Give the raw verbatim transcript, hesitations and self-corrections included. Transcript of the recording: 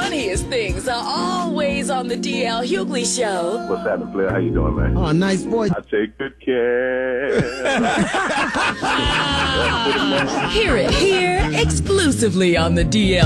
funniest things are always on the D L Hughley Show. What's happening, player? How you doing, man? Oh, nice voice. I take good care. Hear it here exclusively on the D L